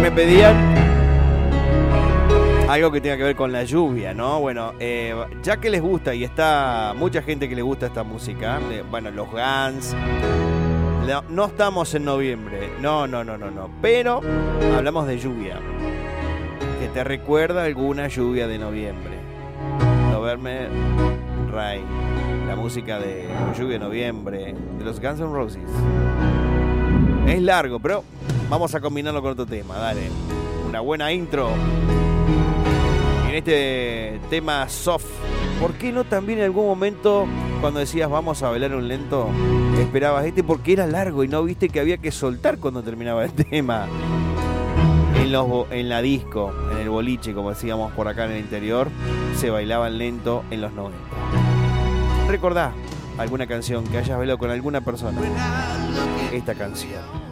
me pedían algo que tenga que ver con la lluvia, ¿no? Bueno, ya que les gusta y está mucha gente que le gusta esta música, bueno, los Guns, no estamos en noviembre, no, pero hablamos de lluvia, que te recuerda alguna lluvia de noviembre. November Rain, la música de lluvia de noviembre, de los Guns N' Roses. Es largo, pero vamos a combinarlo con otro tema, dale. Una buena intro. En este tema soft, ¿por qué no también en algún momento cuando decías vamos a bailar un lento, esperabas porque era largo y no viste que había que soltar cuando terminaba el tema? En la disco, en el boliche, como decíamos por acá en el interior, se bailaban lento en los 90. ¿Recordás alguna canción que hayas bailado con alguna persona? Esta canción.